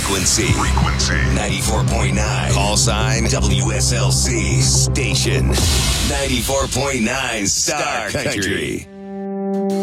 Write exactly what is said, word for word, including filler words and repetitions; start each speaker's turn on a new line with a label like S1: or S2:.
S1: Frequency. Frequency. ninety-four point nine. Call sign W S L C. Station. ninety-four point nine Star Country.